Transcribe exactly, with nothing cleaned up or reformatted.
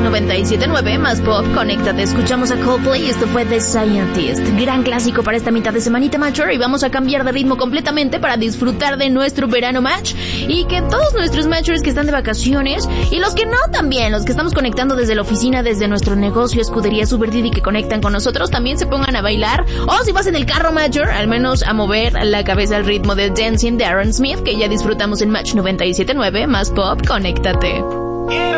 noventa y siete punto nueve más pop, conéctate. Escuchamos a Coldplay, esto fue The Scientist. Gran clásico para esta mitad de semanita Matcher, y vamos a cambiar de ritmo completamente para disfrutar de nuestro verano match, y que todos nuestros matchers que están de vacaciones, y los que no también, los que estamos conectando desde la oficina, desde nuestro negocio Escudería Super Didi, que conectan con nosotros, también se pongan a bailar, o si vas en el carro Matcher, al menos a mover la cabeza al ritmo del Dancing de Aaron Smith, que ya disfrutamos en Match noventa y siete punto nueve más pop, conéctate.